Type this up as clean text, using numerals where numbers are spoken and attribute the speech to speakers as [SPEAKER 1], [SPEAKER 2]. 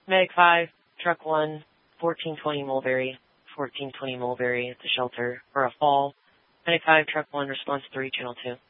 [SPEAKER 1] Medic 5, Truck 1, 1420 Mulberry, 1420 Mulberry at the shelter for a fall. Medic 5, Truck 1, response 3, Channel 2.